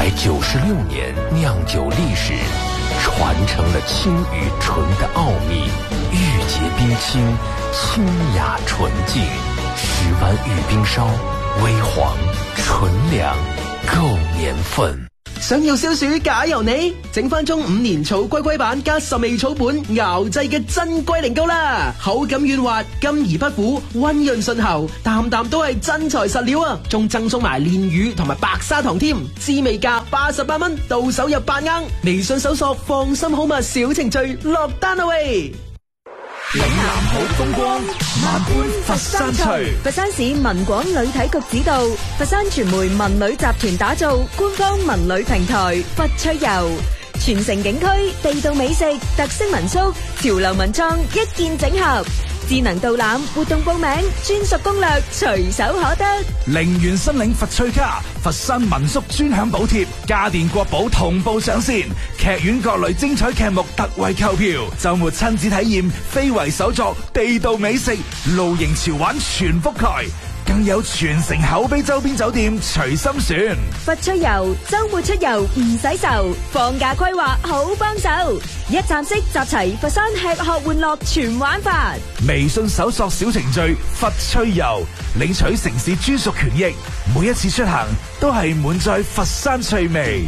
196年酿酒历史，传承了清与纯的奥秘，玉洁冰清，清雅纯净。10湾玉冰燒，微黃純良，夠年份。 想要消暑假由你，整翻中5年草龜龜版加10味草本熬製嘅真龜苓膏啦，口感軟滑，甘而不苦，溫潤順喉，啖啖都係真材實料啊！仲贈送埋煉乳同埋白砂糖添，滋味價88蚊，到手入8盎。微信搜索放心好物小程序落單啦喂！ 嶺南好風光，萬般佛山趣。 佛山市文廣旅體局指導，佛山傳媒文旅集團打造官方文旅平台佛趣遊，全城景區、地道美食、特色民宿、潮流文創一鍵整合，智能導覽、活動報名、專屬攻略隨手可得。 陵園申領佛趣卡，佛山民宿專享補貼，家電國寶同步上線，劇院各類精彩劇目特惠購票，周末親子體驗非遺手作、地道美食、露營潮玩全覆蓋，更有全城口碑周邊酒店隨心選。 佛趣遊，周末出遊唔使愁，放假規劃好幫手，一站式集齊佛山吃喝玩樂全玩法。 微信搜索小程序佛趣遊，領取城市專屬權益，每一次出行都係滿載佛山趣味。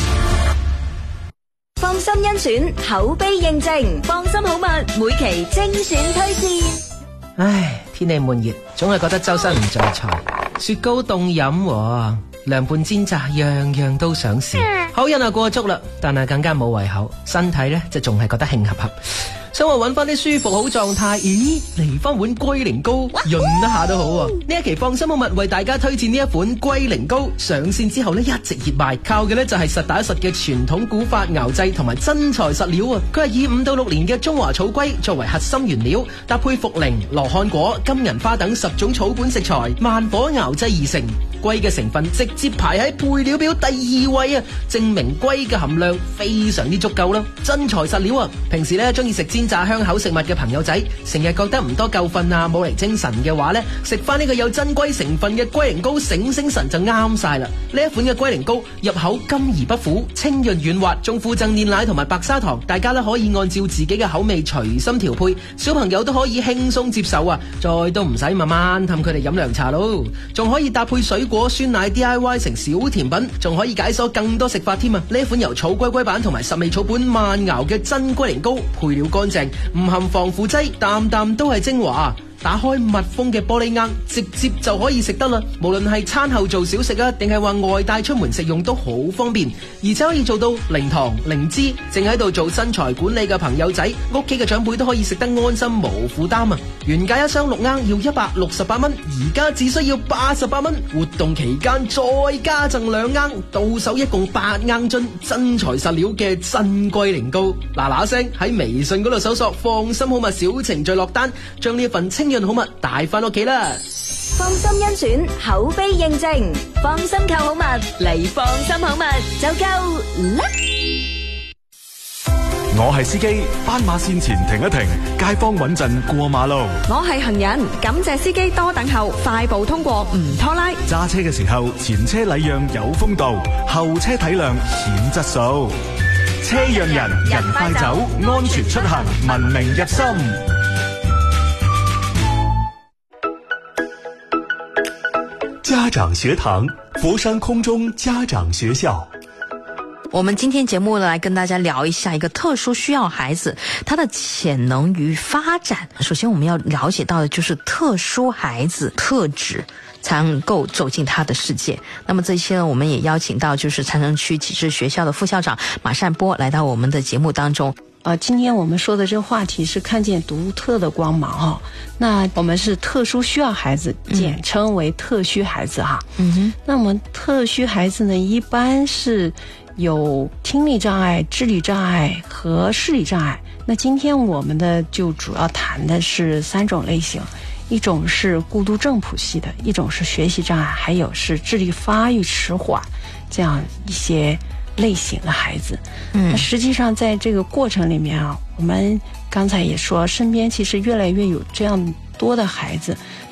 放心甄選，口碑認證，放心好物每期精選推薦。 唉，天氣悶熱，總係覺得周身唔聚財。雪糕凍飲，涼拌煎炸，樣樣都想試。口癮過足啦，但係更加冇胃口，身體咧就仲係覺得興合合。想話揾翻啲舒服好狀態，咦，嚟翻碗龜苓膏潤一下都好啊！呢一期放心好物為大家推薦呢一款龜苓膏，上線之後呢一直熱賣，靠嘅呢就係實打實嘅傳統古法熬製同埋真材實料啊！佢係以5到6年嘅中華草龜作為核心原料，搭配茯苓、羅漢果、金銀花等10種草本食材，慢火熬製而成。龜嘅成分直接排喺配料表第2位啊，證明龜嘅含量非常之足夠啦，真材實料啊！平時咧中意食煎炸香口食物嘅朋友仔，成日覺得唔多夠瞓啊，冇嚟精神嘅話咧，食翻呢個有真龜成分嘅龜苓膏醒神就啱晒啦！呢一款嘅龜苓膏入口甘而不苦，清潤軟滑，仲附贈煉奶同埋白砂糖，大家都可以按照自己嘅口味隨心調配，小朋友都可以輕鬆接受啊！再都唔使慢慢氹佢哋飲涼茶咯，仲可以搭配水果酸奶 DIY 成小甜品，仲可以解鎖更多食法添啊！呢一款由草龜龜版同埋10味草本慢熬嘅真龜苓膏，配料乾淨，唔含防腐劑，啖啖都係精華。打開密封嘅玻璃罌，直接就可以食得啦。無論係餐後做小食啊，定係話外帶出門食用都好方便，而且可以做到零糖零脂。正喺度做身材管理嘅朋友仔，屋企嘅長輩都可以食得安心無負擔啊！原價1箱6罌要168蚊，而家只需要88蚊。活動期間再加贈2罌，到手一共8罌樽真材實料嘅真龜苓膏。嗱聲喺微信嗰度搜索放心好物小程序落單，將呢一份清潤好物帶翻屋企啦！ 放心甄選，口碑認證，放心購好物嚟放心好物就夠啦！ 我係司機，斑馬線前停一停，街坊穩陣過馬路。 我係行人，感謝司機多等候，快步通過唔拖拉。 揸車嘅時候，前車禮讓有風度，後車體諒顯質素。車讓人，人快走，安全出行，文明入心。 家長學堂，佛山空中家長學校。 我們今天節目呢，來跟大家聊一下一個特殊需要孩子他的潛能與發展。首先我們要了解到的就是特殊孩子特質，才能夠走進他的世界。那麼這些呢，我們也邀請到就是長城區啟智學校的副校長馬善波來到我們的節目當中。 今天我們說的這個話題是看見獨特的光芒哈。那我們是特殊需要孩子，簡稱為特需孩子哈。那我們特需孩子呢，一般是有聽力障礙、智力障礙和視力障礙。那今天我們的就主要談的是3種類型，一種是孤獨症譜系的，一種是學習障礙，還有是智力發育遲緩這樣一些類型的孩子。那實際上在這個過程裡面啊，我們剛才也說，身邊其實越來越有這樣多的孩子，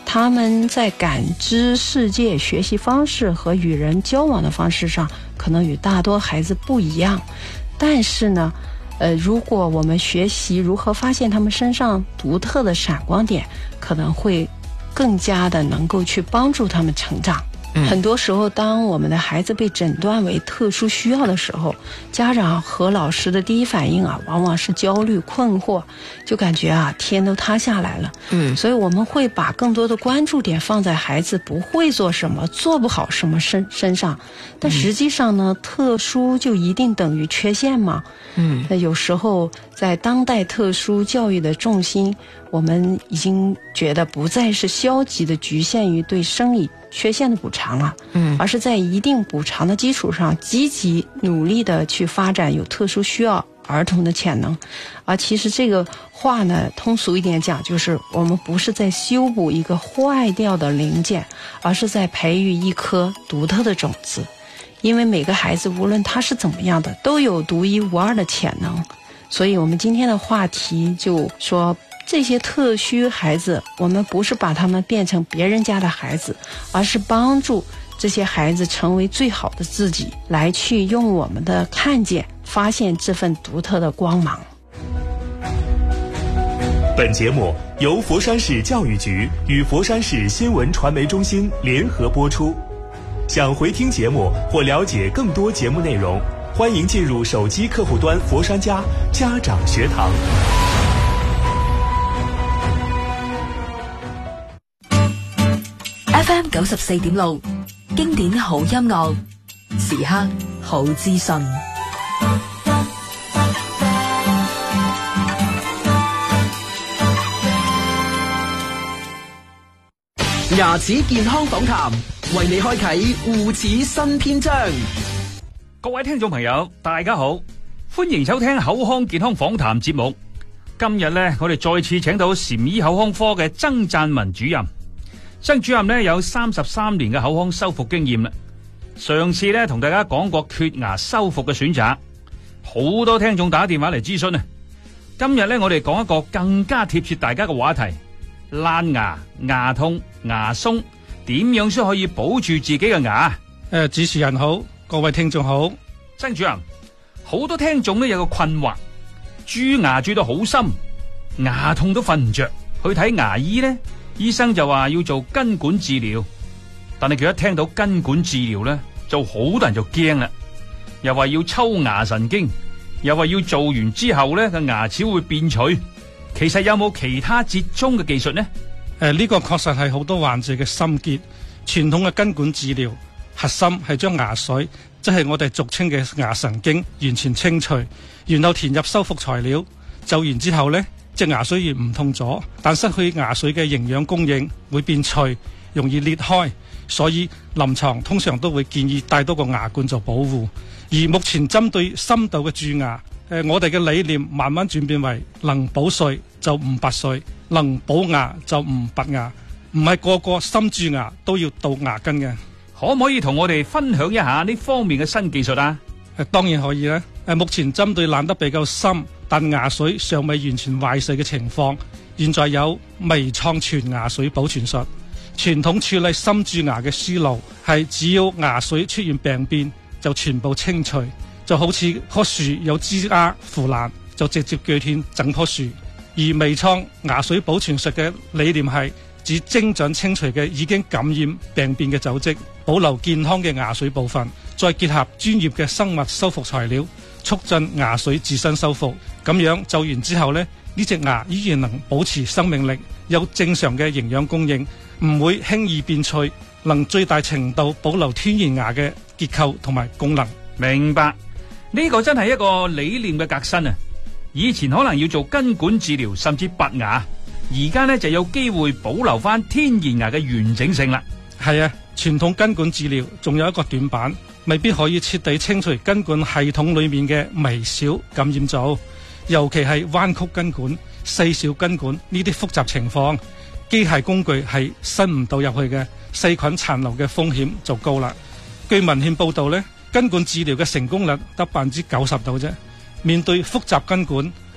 他们在感知世界、学习方式和与人交往的方式上，可能与大多孩子不一样。但是呢，如果我们学习如何发现他们身上独特的闪光点，可能会更加的能够去帮助他们成长。很多时候，当我们的孩子被诊断为特殊需要的时候，家长和老师的第一反应往往是焦虑、困惑，就感觉天都塌下来了。所以我们会把更多的关注点放在孩子不会做什么、做不好什么身上。但实际上呢，特殊就一定等于缺陷吗？那有时候在当代特殊教育的重心，我们已经觉得不再是消极的局限于对生理缺陷的补偿了，而是在一定补偿的基础上，积极努力的去发展有特殊需要儿童的潜能。而其实这个话呢，通俗一点讲，就是我们不是在修补一个坏掉的零件，而是在培育一颗独特的种子。因为每个孩子无论他是怎么样的，都有独一无二的潜能。所以我们今天的话题就说，这些特需孩子，我们不是把他们变成别人家的孩子，而是帮助这些孩子成为最好的自己，来去用我们的看见发现这份独特的光芒。 本节目由佛山市教育局与佛山市新闻传媒中心联合播出。想回听节目或了解更多节目内容，欢迎进入手机客户端佛山家长学堂。 FM 94.6，經典好音樂，時刻好資訊。 牙齒健康訪談，為你開啟護齒新篇章。 各位聽眾朋友，大家好，歡迎收聽口腔健康訪談節目。今日呢，我哋再次請到禪醫口腔科嘅曾贊文主任。曾主任呢，有33年嘅口腔修復經驗啦。上次呢，同大家講過缺牙修復嘅選擇，好多聽眾打電話嚟諮詢啊。今日呢，我哋講一個更加貼切大家嘅話題：爛牙、牙痛、牙鬆，點樣先可以保住自己嘅牙？ 主持人好，各位聽眾好。 曾主任，好多聽眾呢有個困惑，蛀牙蛀到好深，牙痛都瞓唔着，去睇牙醫呢，醫生就話要做根管治療，但係佢一聽到根管治療呢，就好多人就驚啦，又話要抽牙神經，又話要做完之後呢個牙齒會變脆。其實有冇其他折中嘅技術呢？ 呢個確實係好多患者嘅心結。傳統嘅根管治療核心係將牙髓，即係我哋俗稱嘅牙神經完全清除，然後填入修復材料。做完之後呢，隻牙髓亦唔痛咗，但失去牙髓嘅營養供應，會變脆，容易裂開。所以臨床通常都會建議帶多個牙冠做保護。而目前針對深度嘅蛀牙，我哋嘅理念慢慢轉變為能保髓就唔拔髓，能保牙就唔拔牙，唔係個個深蛀牙都要杜牙根嘅。 可唔可以同我哋分享一下呢方面嘅新技術啊？ 當然可以啦。目前針對爛得比較深，但牙髓尚未完全壞死嘅情況，現在有微創全牙髓保存術。傳統處理深蛀牙嘅思路係只要牙髓出現病變就全部清除，就好似棵樹有枝丫腐爛就直接鋸斷整棵樹。而微創牙髓保存術嘅理念係指精準清除嘅已經感染病變嘅組織，保留健康嘅牙髓部分，再結合專業嘅生物修復材料，促進牙髓自身修復。咁樣做完之後呢隻牙依然能保持生命力，有正常嘅營養供應，唔會輕易變脆，能最大程度保留天然牙嘅結構同埋功能。 明白，呢個真係一個理念嘅革新啊！以前可能要做根管治療甚至拔牙，而家呢就有機會保留翻天然牙嘅完整性啦。 係啊，傳統根管治療仲有一個短板，未必可以徹底清除根管系統裏面嘅微小感染組，尤其係彎曲根管、細小根管呢啲複雜情況，機械工具係伸唔到入去嘅，細菌殘留嘅風險就高啦。據文獻報道呢，根管治療嘅成功率得90%到啫。面對複雜根管，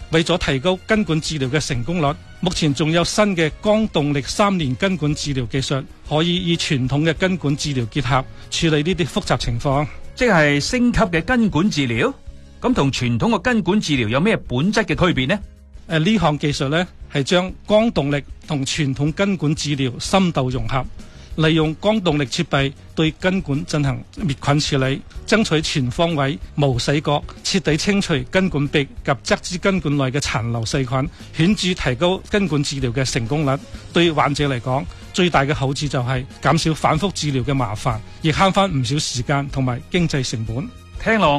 為咗提高根管治療嘅成功率，目前仲有新嘅光動力3年根管治療技術，可以與傳統嘅根管治療結合，處理呢啲複雜情況。 即係升級嘅根管治療，咁同傳統嘅根管治療有咩本質嘅區別呢？ 呢項技術呢係將光動力同傳統根管治療深度融合，利用光動力設備對根管進行滅菌處理，爭取全方位無死角，徹底清除根管壁及側支根管內嘅殘留細菌，顯著提高根管治療嘅成功率。對患者嚟講，最大嘅好處就係減少反覆治療嘅麻煩，亦慳翻唔少時間同埋經濟成本。 聽落